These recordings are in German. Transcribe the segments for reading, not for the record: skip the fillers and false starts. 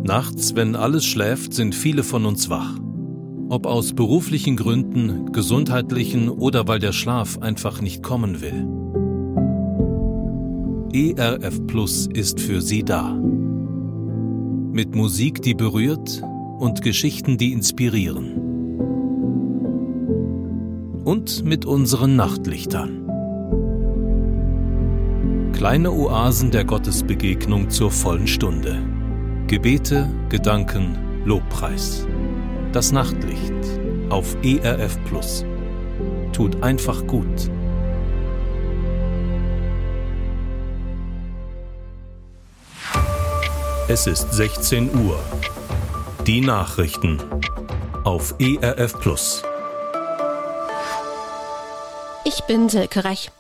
Nachts, wenn alles schläft, sind viele von uns wach. Ob aus beruflichen Gründen, gesundheitlichen oder weil der Schlaf einfach nicht kommen will. ERF Plus ist für Sie da. Mit Musik, die berührt und Geschichten, die inspirieren. Und mit unseren Nachtlichtern. Kleine Oasen der Gottesbegegnung zur vollen Stunde. Gebete, Gedanken, Lobpreis. Das Nachtlicht auf ERF Plus. Tut einfach gut. Es ist 16 Uhr. Die Nachrichten auf ERF Plus. Ich bin Silke Rech.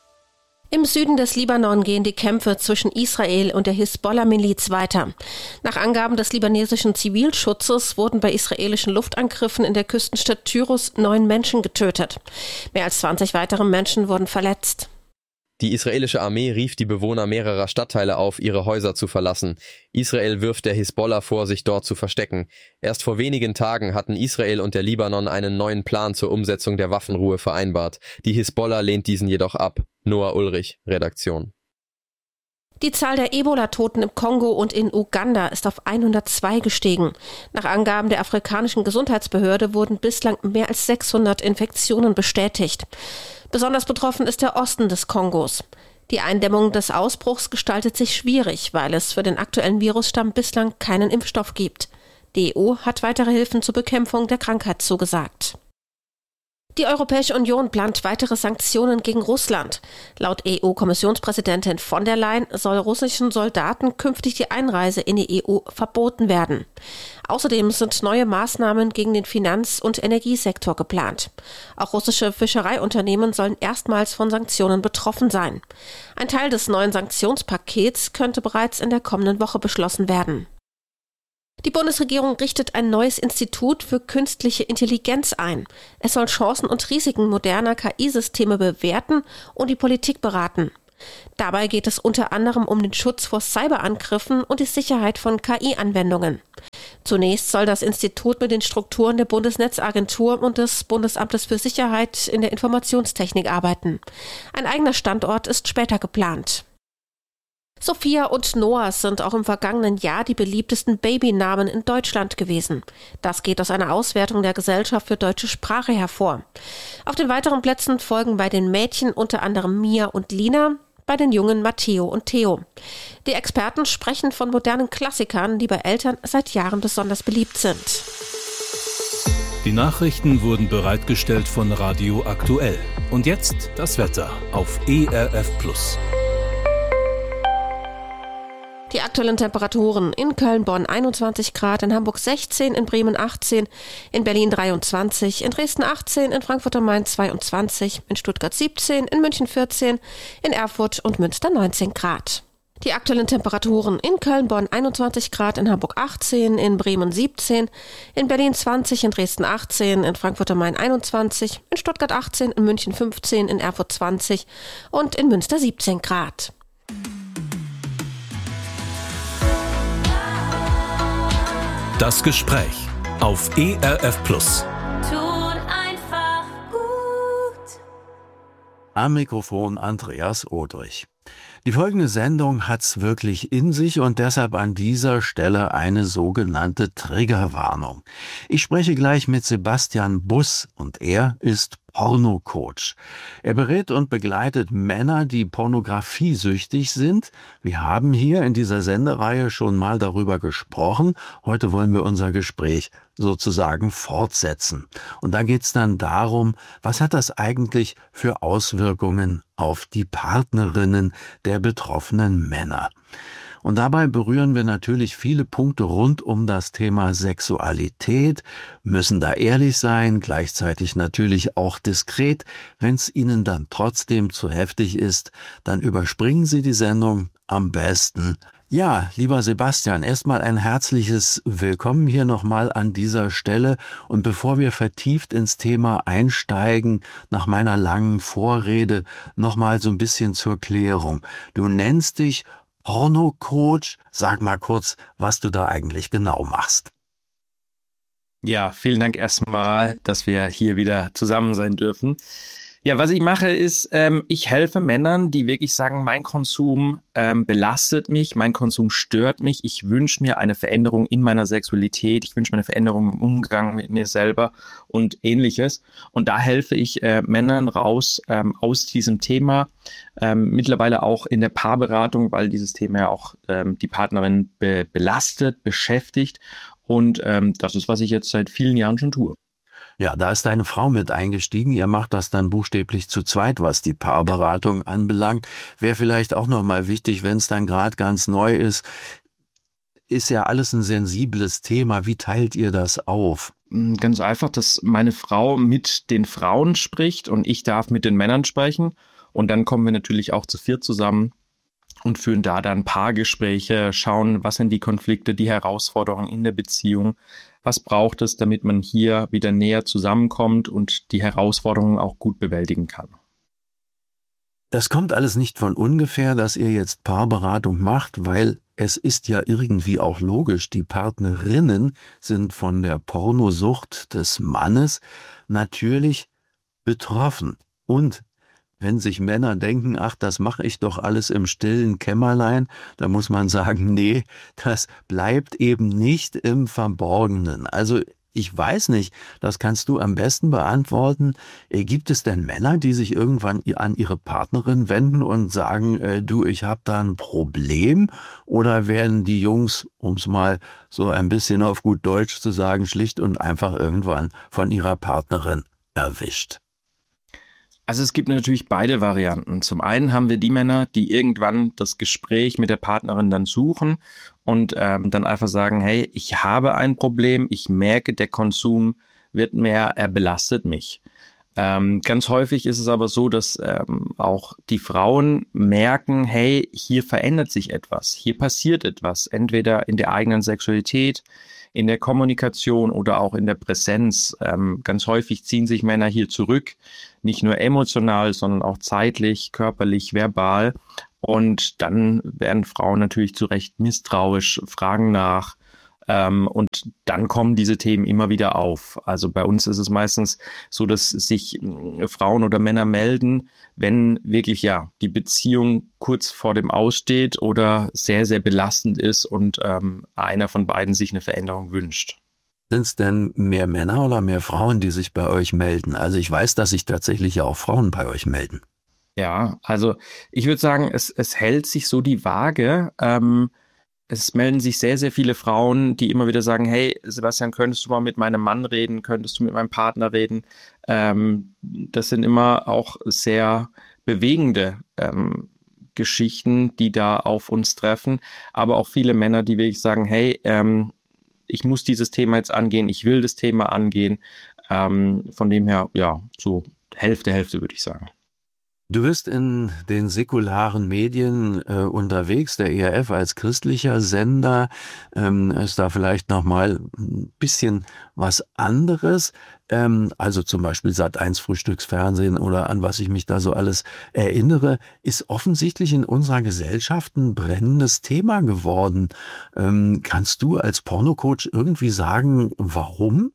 Im Süden des Libanon gehen die Kämpfe zwischen Israel und der Hisbollah-Miliz weiter. Nach Angaben des libanesischen Zivilschutzes wurden bei israelischen Luftangriffen in der Küstenstadt Tyrus 9 Menschen getötet. Mehr als 20 weitere Menschen wurden verletzt. Die israelische Armee rief die Bewohner mehrerer Stadtteile auf, ihre Häuser zu verlassen. Israel wirft der Hisbollah vor, sich dort zu verstecken. Erst vor wenigen Tagen hatten Israel und der Libanon einen neuen Plan zur Umsetzung der Waffenruhe vereinbart. Die Hisbollah lehnt diesen jedoch ab. Noah Ulrich, Redaktion. Die Zahl der Ebola-Toten im Kongo und in Uganda ist auf 102 gestiegen. Nach Angaben der afrikanischen Gesundheitsbehörde wurden bislang mehr als 600 Infektionen bestätigt. Besonders betroffen ist der Osten des Kongos. Die Eindämmung des Ausbruchs gestaltet sich schwierig, weil es für den aktuellen Virusstamm bislang keinen Impfstoff gibt. Die EU hat weitere Hilfen zur Bekämpfung der Krankheit zugesagt. Die Europäische Union plant weitere Sanktionen gegen Russland. Laut EU-Kommissionspräsidentin von der Leyen soll russischen Soldaten künftig die Einreise in die EU verboten werden. Außerdem sind neue Maßnahmen gegen den Finanz- und Energiesektor geplant. Auch russische Fischereiunternehmen sollen erstmals von Sanktionen betroffen sein. Ein Teil des neuen Sanktionspakets könnte bereits in der kommenden Woche beschlossen werden. Die Bundesregierung richtet ein neues Institut für künstliche Intelligenz ein. Es soll Chancen und Risiken moderner KI-Systeme bewerten und die Politik beraten. Dabei geht es unter anderem um den Schutz vor Cyberangriffen und die Sicherheit von KI-Anwendungen. Zunächst soll das Institut mit den Strukturen der Bundesnetzagentur und des Bundesamtes für Sicherheit in der Informationstechnik arbeiten. Ein eigener Standort ist später geplant. Sophia und Noah sind auch im vergangenen Jahr die beliebtesten Babynamen in Deutschland gewesen. Das geht aus einer Auswertung der Gesellschaft für deutsche Sprache hervor. Auf den weiteren Plätzen folgen bei den Mädchen unter anderem Mia und Lina, bei den Jungen Matteo und Theo. Die Experten sprechen von modernen Klassikern, die bei Eltern seit Jahren besonders beliebt sind. Die Nachrichten wurden bereitgestellt von Radio Aktuell. Und jetzt das Wetter auf ERF Plus. Die aktuellen Temperaturen: in Köln, Bonn 21 Grad, in Hamburg 16, in Bremen 18, in Berlin 23, in Dresden 18, in Frankfurt am Main 22, in Stuttgart 17, in München 14, in Erfurt und Münster 19 Grad. Die aktuellen Temperaturen: in Köln, Bonn 21 Grad, in Hamburg 18, in Bremen 17, in Berlin 20, in Dresden 18, in Frankfurt am Main 21, in Stuttgart 18, in München 15, in Erfurt 20 und in Münster 17 Grad. Das Gespräch auf ERF Plus. Tut einfach gut. Am Mikrofon Andreas Odrich. Die folgende Sendung hat's wirklich in sich und deshalb an dieser Stelle eine sogenannte Triggerwarnung. Ich spreche gleich mit Sebastian Buss und er ist Pornocoach. Er berät und begleitet Männer, die pornografiesüchtig sind. Wir haben hier in dieser Sendereihe schon mal darüber gesprochen. Heute wollen wir unser Gespräch sozusagen fortsetzen. Und da geht's dann darum, was hat das eigentlich für Auswirkungen auf die Partnerinnen der betroffenen Männer? Und dabei berühren wir natürlich viele Punkte rund um das Thema Sexualität, müssen da ehrlich sein, gleichzeitig natürlich auch diskret. Wenn es Ihnen dann trotzdem zu heftig ist, dann überspringen Sie die Sendung am besten. Ja, lieber Sebastian, erstmal ein herzliches Willkommen hier nochmal an dieser Stelle. Und bevor wir vertieft ins Thema einsteigen, nach meiner langen Vorrede nochmal so ein bisschen zur Klärung. Du nennst dich Porno-Coach. Sag mal kurz, was du da eigentlich genau machst. Ja, vielen Dank erstmal, dass wir hier wieder zusammen sein dürfen. Ja, was ich mache ist, ich helfe Männern, die wirklich sagen, mein Konsum belastet mich, mein Konsum stört mich, ich wünsche mir eine Veränderung in meiner Sexualität, ich wünsche mir eine Veränderung im Umgang mit mir selber und ähnliches. Und da helfe ich Männern raus aus diesem Thema, mittlerweile auch in der Paarberatung, weil dieses Thema ja auch die Partnerin belastet, beschäftigt. Und das ist, was ich jetzt seit vielen Jahren schon tue. Ja, da ist deine Frau mit eingestiegen. Ihr macht das dann buchstäblich zu zweit, was die Paarberatung anbelangt. Wäre vielleicht auch nochmal wichtig, wenn es dann gerade ganz neu ist. Ist ja alles ein sensibles Thema. Wie teilt ihr das auf? Ganz einfach, dass meine Frau mit den Frauen spricht und ich darf mit den Männern sprechen. Und dann kommen wir natürlich auch zu viert zusammen und führen da dann Paargespräche, schauen, was sind die Konflikte, die Herausforderungen in der Beziehung, was braucht es, damit man hier wieder näher zusammenkommt und die Herausforderungen auch gut bewältigen kann. Das kommt alles nicht von ungefähr, dass ihr jetzt Paarberatung macht, weil es ist ja irgendwie auch logisch, die Partnerinnen sind von der Pornosucht des Mannes natürlich betroffen. Und wenn sich Männer denken, ach, das mache ich doch alles im stillen Kämmerlein, da muss man sagen, nee, das bleibt eben nicht im Verborgenen. Also ich weiß nicht, das kannst du am besten beantworten. Gibt es denn Männer, die sich irgendwann an ihre Partnerin wenden und sagen, du, ich habe da ein Problem? Oder werden die Jungs, um es mal so ein bisschen auf gut Deutsch zu sagen, schlicht und einfach irgendwann von ihrer Partnerin erwischt? Also es gibt natürlich beide Varianten. Zum einen haben wir die Männer, die irgendwann das Gespräch mit der Partnerin dann suchen und dann einfach sagen, hey, ich habe ein Problem, ich merke, der Konsum wird mehr, er belastet mich. Ganz häufig ist es aber so, dass auch die Frauen merken, hey, hier verändert sich etwas, hier passiert etwas, entweder in der eigenen Sexualität, in der Kommunikation oder auch in der Präsenz. Ganz häufig ziehen sich Männer hier zurück, nicht nur emotional, sondern auch zeitlich, körperlich, verbal. Und dann werden Frauen natürlich zu Recht misstrauisch, fragen nach. Und dann kommen diese Themen immer wieder auf. Also bei uns ist es meistens so, dass sich Frauen oder Männer melden, wenn wirklich ja die Beziehung kurz vor dem Aus steht oder sehr, sehr belastend ist und einer von beiden sich eine Veränderung wünscht. Sind es denn mehr Männer oder mehr Frauen, die sich bei euch melden? Also ich weiß, dass sich tatsächlich ja auch Frauen bei euch melden. Ja, also ich würde sagen, es hält sich so die Waage. Es melden sich sehr, sehr viele Frauen, die immer wieder sagen, hey, Sebastian, könntest du mal mit meinem Mann reden? Könntest du mit meinem Partner reden? Das sind immer auch sehr bewegende Geschichten, die da auf uns treffen. Aber auch viele Männer, die wirklich sagen, hey, ich muss dieses Thema jetzt angehen, ich will das Thema angehen. Von dem her, ja, so Hälfte, würde ich sagen. Du bist in den säkularen Medien unterwegs, der ERF als christlicher Sender. Ist da vielleicht nochmal ein bisschen was anderes? Also zum Beispiel Sat.1 Frühstücksfernsehen oder an was ich mich da so alles erinnere, ist offensichtlich in unserer Gesellschaft ein brennendes Thema geworden. Kannst du als Pornocoach irgendwie sagen, warum?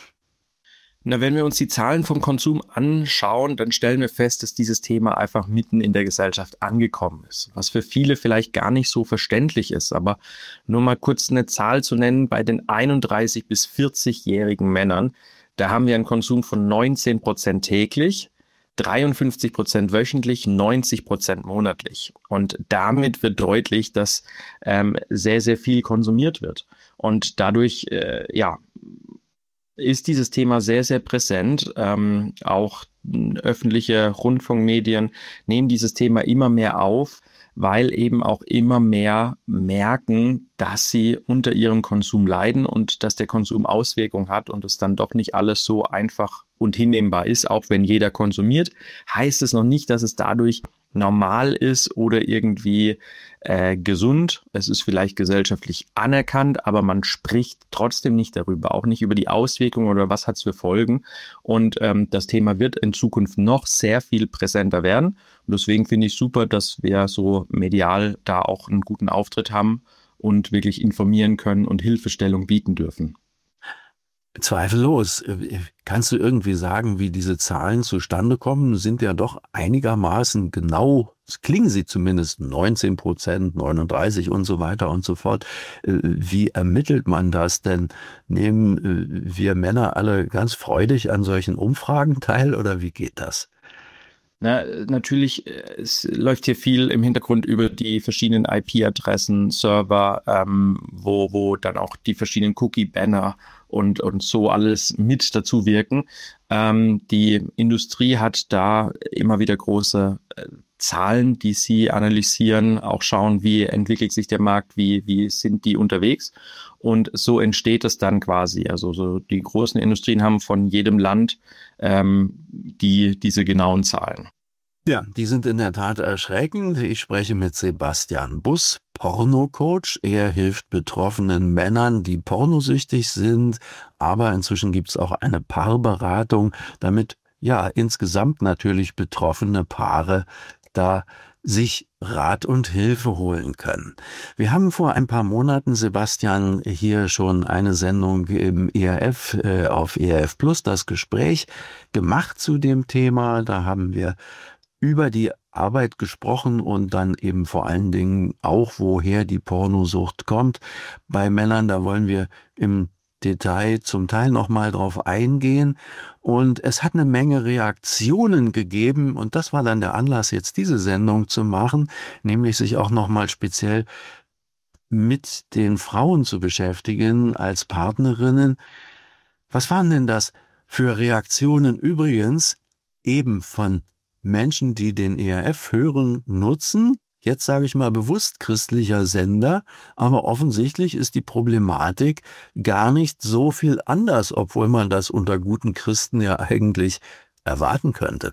Na, wenn wir uns die Zahlen vom Konsum anschauen, dann stellen wir fest, dass dieses Thema einfach mitten in der Gesellschaft angekommen ist, was für viele vielleicht gar nicht so verständlich ist. Aber nur mal kurz eine Zahl zu nennen, bei den 31- bis 40-jährigen Männern, da haben wir einen Konsum von 19% täglich, 53% wöchentlich, 90% monatlich. Und damit wird deutlich, dass sehr, sehr viel konsumiert wird. Und dadurch, ist dieses Thema sehr, sehr präsent. Auch öffentliche Rundfunkmedien nehmen dieses Thema immer mehr auf, weil eben auch immer mehr merken, dass sie unter ihrem Konsum leiden und dass der Konsum Auswirkungen hat und es dann doch nicht alles so einfach und hinnehmbar ist. Auch wenn jeder konsumiert, heißt es noch nicht, dass es dadurch normal ist oder irgendwie gesund. Es ist vielleicht gesellschaftlich anerkannt, aber man spricht trotzdem nicht darüber, auch nicht über die Auswirkungen oder was hat es für Folgen. Und das Thema wird in Zukunft noch sehr viel präsenter werden. Und deswegen finde ich super, dass wir so medial da auch einen guten Auftritt haben und wirklich informieren können und Hilfestellung bieten dürfen. Zweifellos. Kannst du irgendwie sagen, wie diese Zahlen zustande kommen? Sind ja doch einigermaßen genau, klingen sie zumindest 19%, 39 und so weiter und so fort. Wie ermittelt man das denn? Nehmen wir Männer alle ganz freudig an solchen Umfragen teil oder wie geht das? Na, natürlich, es läuft hier viel im Hintergrund über die verschiedenen IP-Adressen, Server, wo dann auch die verschiedenen Cookie-Banner und so alles mit dazu wirken. Die Industrie hat da immer wieder große Zahlen, die sie analysieren, auch schauen, wie entwickelt sich der Markt, wie sind die unterwegs. Und so entsteht es dann quasi. Also so die großen Industrien haben von jedem Land diese genauen Zahlen. Ja, die sind in der Tat erschreckend. Ich spreche mit Sebastian Buss, Pornocoach. Er hilft betroffenen Männern, die pornosüchtig sind. Aber inzwischen gibt es auch eine Paarberatung, damit ja insgesamt natürlich betroffene Paare da sich Rat und Hilfe holen können. Wir haben vor ein paar Monaten, Sebastian, hier schon eine Sendung im ERF, auf ERF Plus, das Gespräch gemacht zu dem Thema. Da haben wir über die Arbeit gesprochen und dann eben vor allen Dingen auch, woher die Pornosucht kommt. Bei Männern, da wollen wir im Detail zum Teil nochmal drauf eingehen. Und es hat eine Menge Reaktionen gegeben und das war dann der Anlass, jetzt diese Sendung zu machen, nämlich sich auch nochmal speziell mit den Frauen zu beschäftigen als Partnerinnen. Was waren denn das für Reaktionen übrigens eben von Menschen, die den ERF hören, nutzen? Jetzt sage ich mal bewusst christlicher Sender, aber offensichtlich ist die Problematik gar nicht so viel anders, obwohl man das unter guten Christen ja eigentlich erwarten könnte.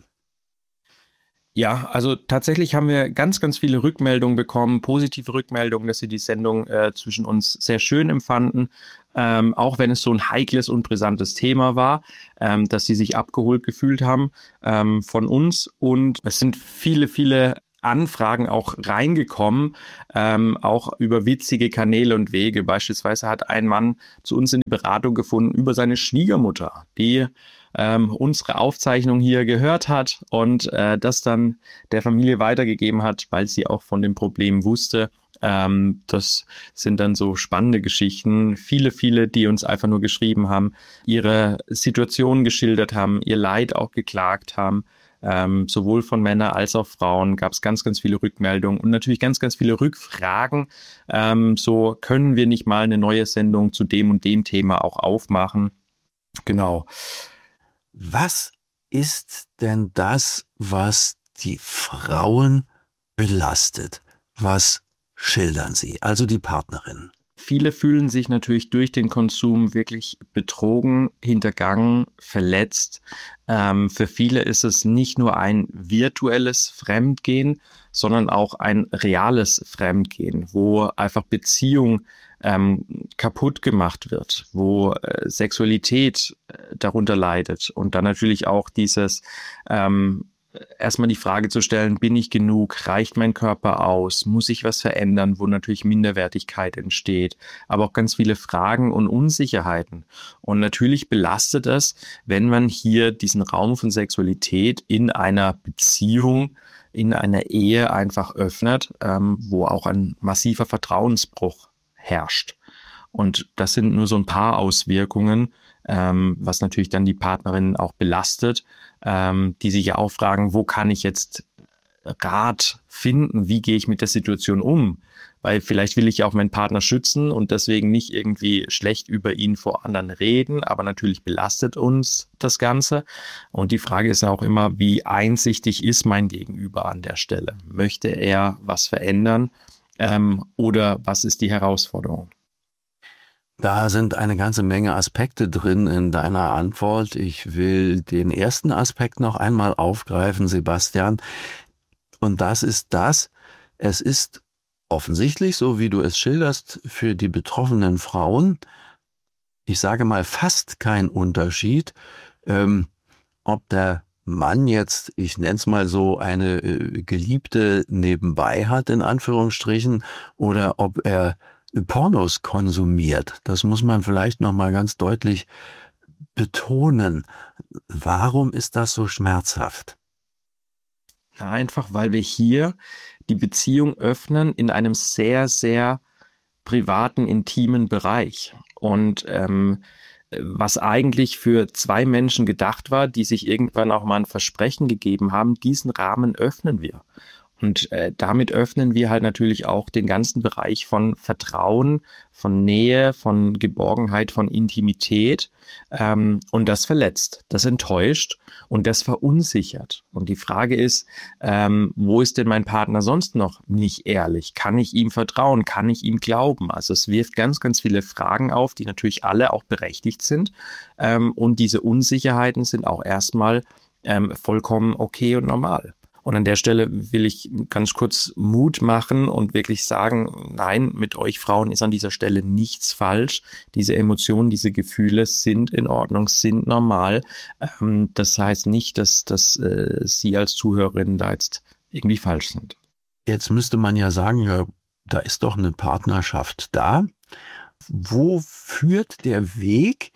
Ja, also tatsächlich haben wir ganz, ganz viele Rückmeldungen bekommen, positive Rückmeldungen, dass sie die Sendung zwischen uns sehr schön empfanden, auch wenn es so ein heikles und brisantes Thema war, dass sie sich abgeholt gefühlt haben von uns. Und es sind viele, viele Anfragen auch reingekommen, auch über witzige Kanäle und Wege. Beispielsweise hat ein Mann zu uns in die Beratung gefunden über seine Schwiegermutter, die unsere Aufzeichnung hier gehört hat und das dann der Familie weitergegeben hat, weil sie auch von dem Problem wusste. Das sind dann so spannende Geschichten. Viele, viele, die uns einfach nur geschrieben haben, ihre Situation geschildert haben, ihr Leid auch geklagt haben. Sowohl von Männern als auch Frauen gab es ganz, ganz viele Rückmeldungen und natürlich ganz, ganz viele Rückfragen. So können wir nicht mal eine neue Sendung zu dem und dem Thema auch aufmachen. Genau. Was ist denn das, was die Frauen belastet? Was schildern sie, also die Partnerin? Viele fühlen sich natürlich durch den Konsum wirklich betrogen, hintergangen, verletzt. Für viele ist es nicht nur ein virtuelles Fremdgehen, sondern auch ein reales Fremdgehen, wo einfach Beziehung kaputt gemacht wird, wo Sexualität darunter leidet und dann natürlich auch dieses erstmal die Frage zu stellen, bin ich genug, reicht mein Körper aus, muss ich was verändern, wo natürlich Minderwertigkeit entsteht, aber auch ganz viele Fragen und Unsicherheiten. Und natürlich belastet es, wenn man hier diesen Raum von Sexualität in einer Beziehung, in einer Ehe einfach öffnet, wo auch ein massiver Vertrauensbruch herrscht. Und das sind nur so ein paar Auswirkungen, was natürlich dann die Partnerin auch belastet, die sich ja auch fragen, wo kann ich jetzt Rat finden, wie gehe ich mit der Situation um? Weil vielleicht will ich ja auch meinen Partner schützen und deswegen nicht irgendwie schlecht über ihn vor anderen reden, aber natürlich belastet uns das Ganze. Und die Frage ist ja auch immer, wie einsichtig ist mein Gegenüber an der Stelle? Möchte er was verändern oder was ist die Herausforderung? Da sind eine ganze Menge Aspekte drin in deiner Antwort. Ich will den ersten Aspekt noch einmal aufgreifen, Sebastian. Und das ist das, es ist offensichtlich, so wie du es schilderst, für die betroffenen Frauen, ich sage mal, fast kein Unterschied, ob der Mann jetzt, ich nenne es mal so, eine Geliebte nebenbei hat, in Anführungsstrichen, oder ob er Pornos konsumiert. Das muss man vielleicht nochmal ganz deutlich betonen. Warum ist das so schmerzhaft? Ja, einfach, weil wir hier die Beziehung öffnen in einem sehr, sehr privaten, intimen Bereich. Und was eigentlich für zwei Menschen gedacht war, die sich irgendwann auch mal ein Versprechen gegeben haben, diesen Rahmen öffnen wir. Und damit öffnen wir halt natürlich auch den ganzen Bereich von Vertrauen, von Nähe, von Geborgenheit, von Intimität. Und das verletzt, das enttäuscht und das verunsichert. Und die Frage ist, wo ist denn mein Partner sonst noch nicht ehrlich? Kann ich ihm vertrauen? Kann ich ihm glauben? Also es wirft ganz, ganz viele Fragen auf, die natürlich alle auch berechtigt sind. Und diese Unsicherheiten sind auch erstmal vollkommen okay und normal. Und an der Stelle will ich ganz kurz Mut machen und wirklich sagen, nein, mit euch Frauen ist an dieser Stelle nichts falsch. Diese Emotionen, diese Gefühle sind in Ordnung, sind normal. Das heißt nicht, dass Sie als Zuhörerin da jetzt irgendwie falsch sind. Jetzt müsste man ja sagen, ja, da ist doch eine Partnerschaft da. Wo führt der Weg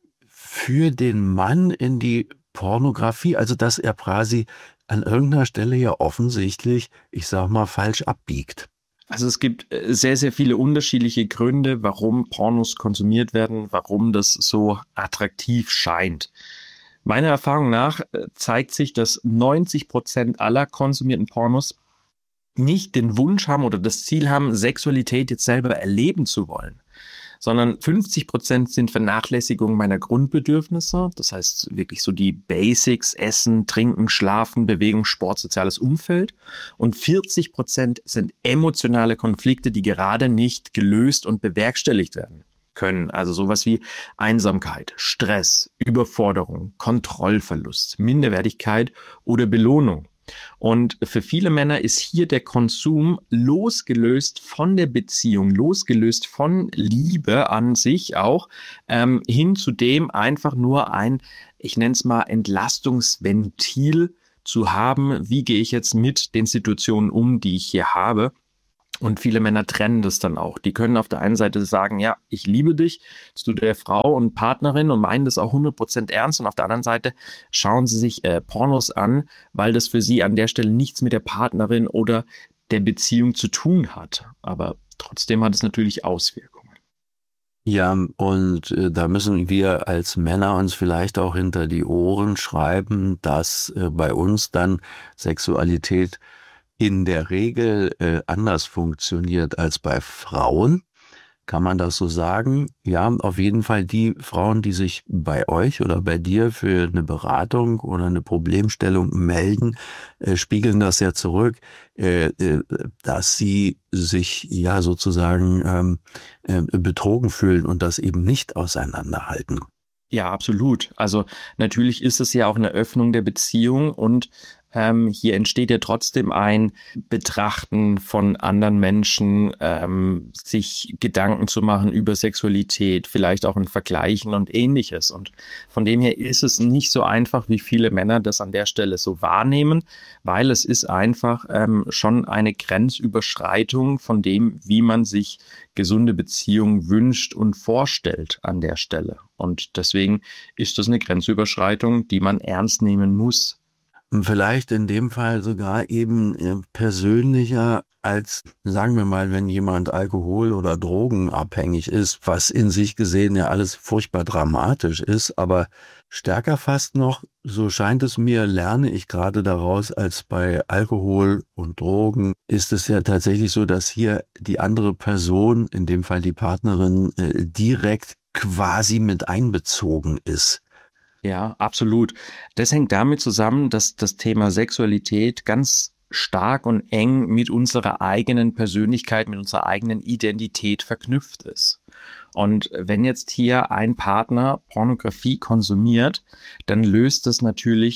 für den Mann in die Pornografie? Also, dass er quasi an irgendeiner Stelle ja offensichtlich, ich sag mal, falsch abbiegt. Also es gibt sehr, sehr viele unterschiedliche Gründe, warum Pornos konsumiert werden, warum das so attraktiv scheint. Meiner Erfahrung nach zeigt sich, dass 90% aller konsumierten Pornos nicht den Wunsch haben oder das Ziel haben, Sexualität jetzt selber erleben zu wollen, sondern 50% sind Vernachlässigung meiner Grundbedürfnisse. Das heißt wirklich so die Basics, Essen, Trinken, Schlafen, Bewegung, Sport, soziales Umfeld. Und 40% sind emotionale Konflikte, die gerade nicht gelöst und bewerkstelligt werden können. Also sowas wie Einsamkeit, Stress, Überforderung, Kontrollverlust, Minderwertigkeit oder Belohnung. Und für viele Männer ist hier der Konsum losgelöst von der Beziehung, losgelöst von Liebe an sich auch, hin zu dem einfach nur ein, ich nenne es mal, Entlastungsventil zu haben. Wie gehe ich jetzt mit den Situationen um, die ich hier habe? Und viele Männer trennen das dann auch. Die können auf der einen Seite sagen, ja, ich liebe dich zu der Frau und Partnerin und meinen das auch 100% ernst. Und auf der anderen Seite schauen sie sich Pornos an, weil das für sie an der Stelle nichts mit der Partnerin oder der Beziehung zu tun hat. Aber trotzdem hat es natürlich Auswirkungen. Ja, und da müssen wir als Männer uns vielleicht auch hinter die Ohren schreiben, dass bei uns dann Sexualität in der Regel anders funktioniert als bei Frauen. Kann man das so sagen? Ja, auf jeden Fall die Frauen, die sich bei euch oder bei dir für eine Beratung oder eine Problemstellung melden, spiegeln das ja zurück, dass sie sich ja sozusagen betrogen fühlen und das eben nicht auseinanderhalten. Ja, absolut. Also natürlich ist es ja auch eine Öffnung der Beziehung und hier entsteht ja trotzdem ein Betrachten von anderen Menschen, sich Gedanken zu machen über Sexualität, vielleicht auch ein Vergleichen und Ähnliches. Und von dem her ist es nicht so einfach, wie viele Männer das an der Stelle so wahrnehmen, weil es ist einfach schon eine Grenzüberschreitung von dem, wie man sich gesunde Beziehungen wünscht und vorstellt an der Stelle. Und deswegen ist das eine Grenzüberschreitung, die man ernst nehmen muss. Vielleicht in dem Fall sogar eben persönlicher als, sagen wir mal, wenn jemand alkohol- oder drogenabhängig ist, was in sich gesehen ja alles furchtbar dramatisch ist, aber stärker fast noch, so scheint es mir, lerne ich gerade daraus, als bei Alkohol und Drogen, ist es ja tatsächlich so, dass hier die andere Person, in dem Fall die Partnerin, direkt quasi mit einbezogen ist. Ja, absolut. Das hängt damit zusammen, dass das Thema Sexualität ganz stark und eng mit unserer eigenen Persönlichkeit, mit unserer eigenen Identität verknüpft ist. Und wenn jetzt hier ein Partner Pornografie konsumiert, dann löst das natürlich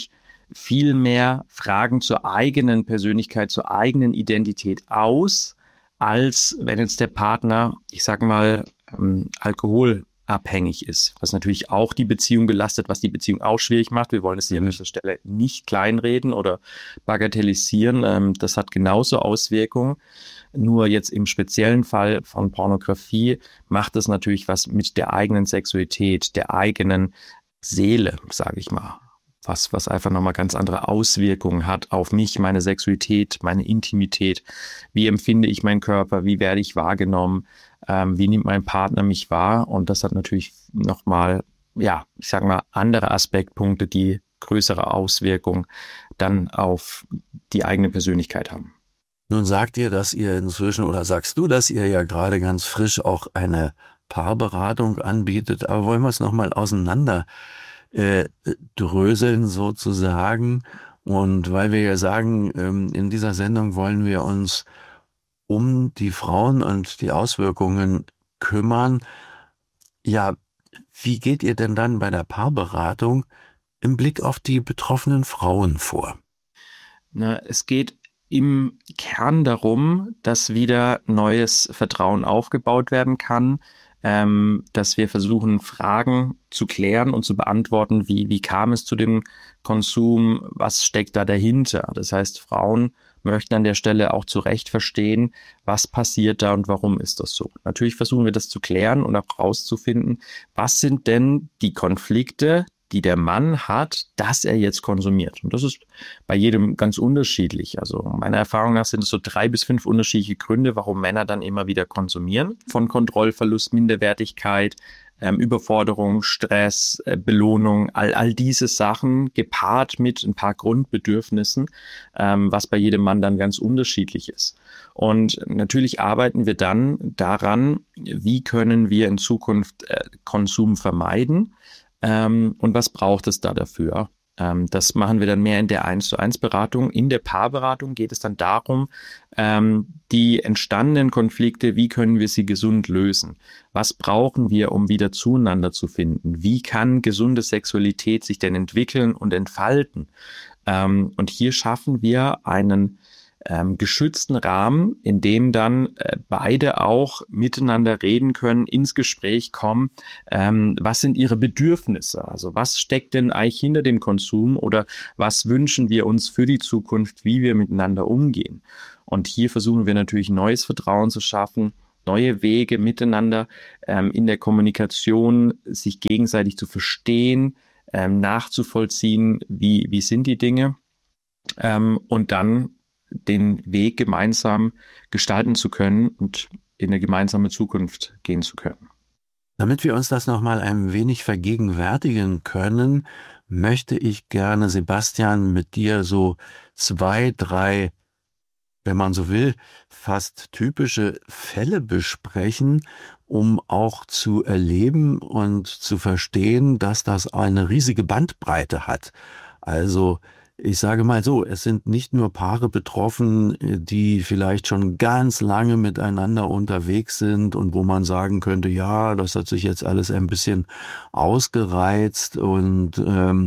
viel mehr Fragen zur eigenen Persönlichkeit, zur eigenen Identität aus, als wenn jetzt der Partner, ich sag mal, alkoholabhängig ist, was natürlich auch die Beziehung belastet, was die Beziehung auch schwierig macht. Wir wollen es hier an dieser Stelle nicht kleinreden oder bagatellisieren. Das hat genauso Auswirkungen. Nur jetzt im speziellen Fall von Pornografie macht es natürlich was mit der eigenen Sexualität, der eigenen Seele, sage ich mal. Was einfach nochmal ganz andere Auswirkungen hat auf mich, meine Sexualität, meine Intimität. Wie empfinde ich meinen Körper? Wie werde ich wahrgenommen? Wie nimmt mein Partner mich wahr? Und das hat natürlich nochmal, ja, ich sag mal, andere Aspektpunkte, die größere Auswirkungen dann auf die eigene Persönlichkeit haben. Nun sagt ihr, dass ihr inzwischen, oder sagst du, dass ihr ja gerade ganz frisch auch eine Paarberatung anbietet, aber wollen wir es nochmal auseinander dröseln sozusagen. Und weil wir ja sagen, in dieser Sendung wollen wir uns um die Frauen und die Auswirkungen kümmern. Ja, wie geht ihr denn dann bei der Paarberatung im Blick auf die betroffenen Frauen vor? Es geht im Kern darum, dass wieder neues Vertrauen aufgebaut werden kann, dass wir versuchen, Fragen zu klären und zu beantworten, wie kam es zu dem Konsum, was steckt da dahinter. Das heißt, Frauen möchten an der Stelle auch zu Recht verstehen, was passiert da und warum ist das so. Natürlich versuchen wir das zu klären und auch rauszufinden, was sind denn die Konflikte, die der Mann hat, dass er jetzt konsumiert. Und das ist bei jedem ganz unterschiedlich. Also meiner Erfahrung nach sind es so 3 bis 5 unterschiedliche Gründe, warum Männer dann immer wieder konsumieren. Von Kontrollverlust, Minderwertigkeit, Überforderung, Stress, Belohnung, all diese Sachen gepaart mit ein paar Grundbedürfnissen, was bei jedem Mann dann ganz unterschiedlich ist. Und natürlich arbeiten wir dann daran, wie können wir in Zukunft Konsum vermeiden. Und was braucht es da dafür? Das machen wir dann mehr in der 1:1 Beratung. In der Paarberatung geht es dann darum, die entstandenen Konflikte, wie können wir sie gesund lösen? Was brauchen wir, um wieder zueinander zu finden? Wie kann gesunde Sexualität sich denn entwickeln und entfalten? Und hier schaffen wir einen geschützten Rahmen, in dem dann beide auch miteinander reden können, ins Gespräch kommen. Was sind ihre Bedürfnisse? Also was steckt denn eigentlich hinter dem Konsum oder was wünschen wir uns für die Zukunft, wie wir miteinander umgehen? Und hier versuchen wir natürlich neues Vertrauen zu schaffen, neue Wege miteinander in der Kommunikation, sich gegenseitig zu verstehen, nachzuvollziehen, wie sind die Dinge und dann den Weg gemeinsam gestalten zu können und in eine gemeinsame Zukunft gehen zu können. Damit wir uns das nochmal ein wenig vergegenwärtigen können, möchte ich gerne, Sebastian, mit dir so 2, 3, wenn man so will, fast typische Fälle besprechen, um auch zu erleben und zu verstehen, dass das eine riesige Bandbreite hat. Also ich sage mal so, es sind nicht nur Paare betroffen, die vielleicht schon ganz lange miteinander unterwegs sind und wo man sagen könnte, ja, das hat sich jetzt alles ein bisschen ausgereizt und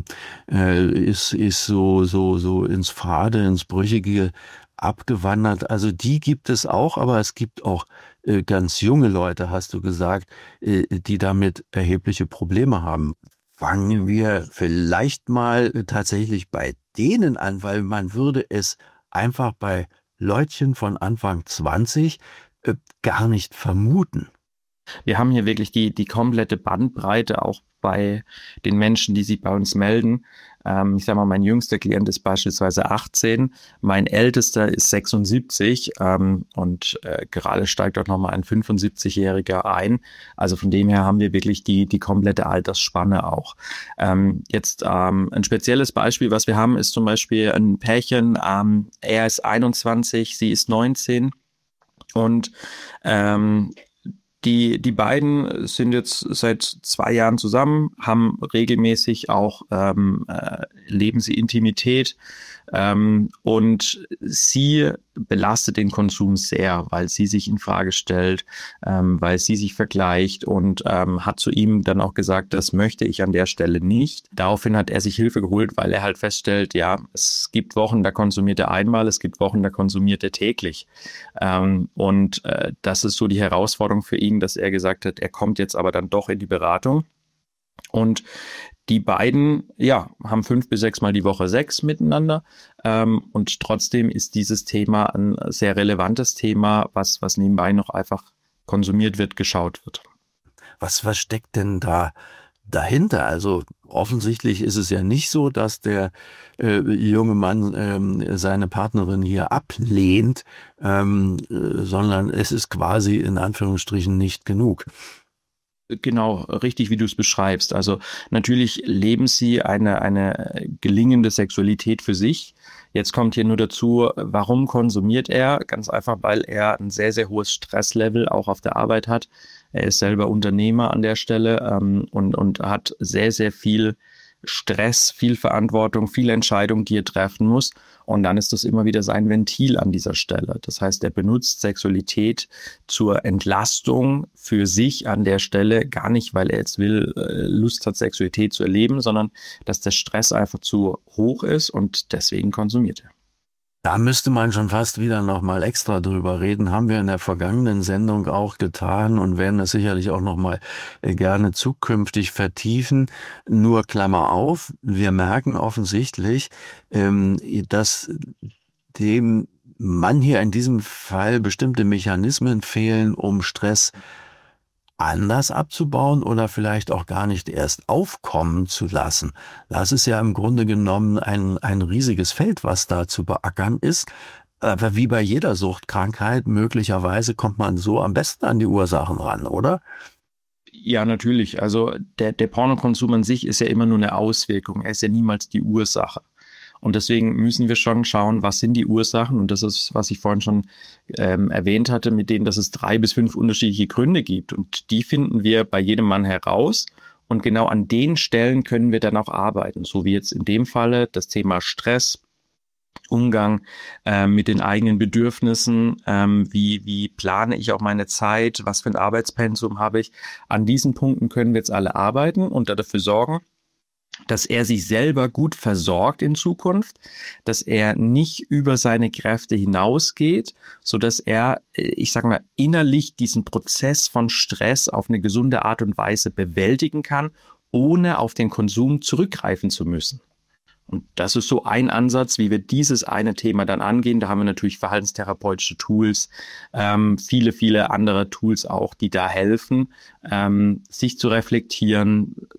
ist so ins Fade, ins Brüchige abgewandert. Also die gibt es auch, aber es gibt auch ganz junge Leute, hast du gesagt, die damit erhebliche Probleme haben. Fangen wir vielleicht mal tatsächlich bei denen an, weil man würde es einfach bei Leutchen von Anfang 20 gar nicht vermuten. Wir haben hier wirklich die komplette Bandbreite auch bei den Menschen, die sich bei uns melden. Ich sage mal, mein jüngster Klient ist beispielsweise 18, mein ältester ist 76 und gerade steigt auch nochmal ein 75-Jähriger ein. Also von dem her haben wir wirklich die komplette Altersspanne auch. Jetzt ein spezielles Beispiel, was wir haben, ist zum Beispiel ein Pärchen, er ist 21, sie ist 19 und die beiden sind jetzt seit 2 Jahren zusammen, haben regelmäßig auch, leben sie Intimität Und sie belastet den Konsum sehr, weil sie sich in Frage stellt, weil sie sich vergleicht und hat zu ihm dann auch gesagt, das möchte ich an der Stelle nicht. Daraufhin hat er sich Hilfe geholt, weil er halt feststellt, ja, es gibt Wochen, da konsumiert er einmal, es gibt Wochen, da konsumiert er täglich. Und das ist so die Herausforderung für ihn, dass er gesagt hat, er kommt jetzt aber dann doch in die Beratung. Und die beiden, ja, haben 5 bis 6 Mal die Woche Sex miteinander. Und trotzdem ist dieses Thema ein sehr relevantes Thema, was nebenbei noch einfach konsumiert wird, geschaut wird. Was steckt denn da dahinter? Also offensichtlich ist es ja nicht so, dass der junge Mann seine Partnerin hier ablehnt, sondern es ist quasi in Anführungsstrichen nicht genug. Genau, richtig, wie du es beschreibst. Also natürlich leben sie eine gelingende Sexualität für sich. Jetzt kommt hier nur dazu, warum konsumiert er? Ganz einfach, weil er ein sehr, sehr hohes Stresslevel auch auf der Arbeit hat. Er ist selber Unternehmer an der Stelle und hat sehr, sehr viel Stress, viel Verantwortung, viele Entscheidungen, die er treffen muss. Und dann ist das immer wieder sein Ventil an dieser Stelle. Das heißt, er benutzt Sexualität zur Entlastung für sich an der Stelle, gar nicht, weil er jetzt Lust hat, Sexualität zu erleben, sondern dass der Stress einfach zu hoch ist und deswegen konsumiert er. Da müsste man schon fast wieder nochmal extra drüber reden. Haben wir in der vergangenen Sendung auch getan und werden das sicherlich auch nochmal gerne zukünftig vertiefen. Nur Klammer auf, wir merken offensichtlich, dass dem Mann hier in diesem Fall bestimmte Mechanismen fehlen, um Stress anders abzubauen oder vielleicht auch gar nicht erst aufkommen zu lassen. Das ist ja im Grunde genommen ein riesiges Feld, was da zu beackern ist. Aber wie bei jeder Suchtkrankheit, möglicherweise kommt man so am besten an die Ursachen ran, oder? Ja, natürlich. Also der Pornokonsum an sich ist ja immer nur eine Auswirkung. Er ist ja niemals die Ursache. Und deswegen müssen wir schon schauen, was sind die Ursachen. Und das ist, was ich vorhin schon erwähnt hatte, mit denen, dass es 3 bis 5 unterschiedliche Gründe gibt. Und die finden wir bei jedem Mann heraus. Und genau an den Stellen können wir dann auch arbeiten. So wie jetzt in dem Falle das Thema Stress, Umgang mit den eigenen Bedürfnissen, wie plane ich auch meine Zeit, was für ein Arbeitspensum habe ich. An diesen Punkten können wir jetzt alle arbeiten und dafür sorgen, dass er sich selber gut versorgt in Zukunft, dass er nicht über seine Kräfte hinausgeht, so dass er, ich sage mal, innerlich diesen Prozess von Stress auf eine gesunde Art und Weise bewältigen kann, ohne auf den Konsum zurückgreifen zu müssen. Und das ist so ein Ansatz, wie wir dieses eine Thema dann angehen. Da haben wir natürlich verhaltenstherapeutische Tools, viele andere Tools auch, die da helfen, sich zu reflektieren,